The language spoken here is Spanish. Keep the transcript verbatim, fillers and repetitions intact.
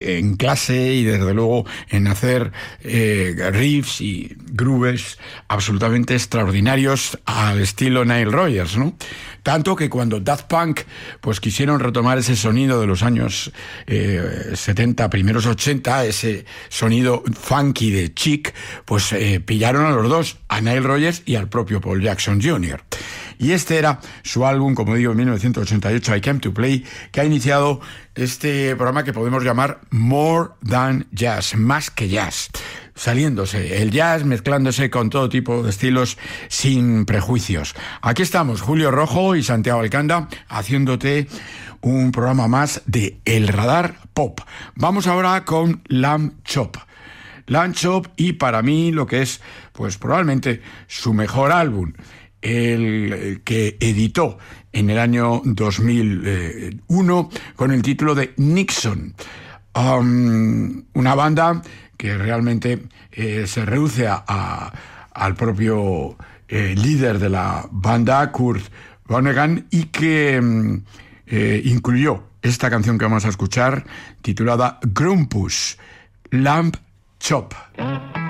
en clase y desde luego en hacer eh, riffs y grooves absolutamente extraordinarios al estilo Nile Rodgers, ¿no? Tanto que cuando Daft Punk pues quisieron retomar ese sonido de los años eh, setenta, primeros ochenta, ese sonido funky de Chic, pues eh, pillaron a los dos, a Nile Rodgers y al propio Paul Jackson junior Y este era su álbum, como digo, en mil novecientos ochenta y ocho, I Came to Play, que ha iniciado este programa que podemos llamar More Than Jazz, más que jazz. Saliéndose, el jazz mezclándose con todo tipo de estilos sin prejuicios. Aquí estamos, Julio Rojo y Santiago Alcanda, haciéndote un programa más de El Radar Pop. Vamos ahora con Lamb Chop. Lamb Chop y para mí lo que es, pues probablemente su mejor álbum, el que editó en el año dos mil uno con el título de Nixon. Um, una banda que realmente eh, se reduce a, a, al propio eh, líder de la banda, Kurt Vonnegut, y que eh, incluyó esta canción que vamos a escuchar, titulada Grumpus, Lamb Chop.